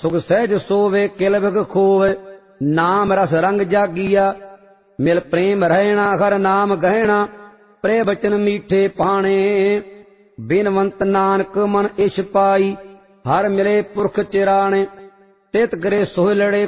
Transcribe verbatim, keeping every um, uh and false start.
सुख सहज सोवे किल बिग खोवे, नाम रस रंग जागिया, मिल प्रेम रहना हर नाम गहना, प्रे बचन मीठे पाने, बिनवंत नानक मन इश पाई, हर मिले पुरख चिराने, तित गिरे सोह लड़े